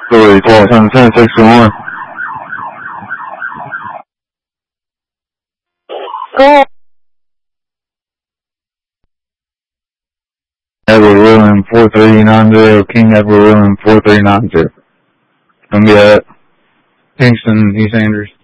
Louis, call 1061. Go. Edward William 4390, King Edward William 4390. Gonna be at Kingston, East Andrews.